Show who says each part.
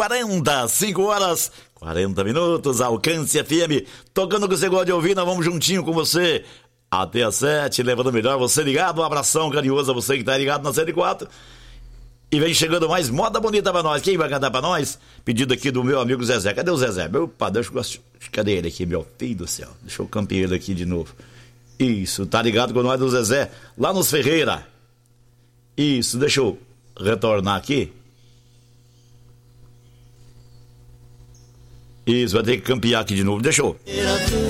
Speaker 1: 40, 5 horas, 40 minutos, Alcance FM, tocando o que você gosta de ouvir, nós vamos juntinho com você, até às 7, levando melhor, você ligado, um abração carinhoso a você que tá ligado na 104, e vem chegando mais moda bonita pra nós, quem vai cantar pra nós? Pedido aqui do meu amigo Zezé, cadê o Zezé? Opa, cadê ele aqui, meu filho do céu, deixa eu campear ele aqui de novo, isso, tá ligado com nós do Zezé, lá nos Ferreira, isso, deixa eu retornar aqui. Isso, vai ter que campear aqui de novo. Deixa eu.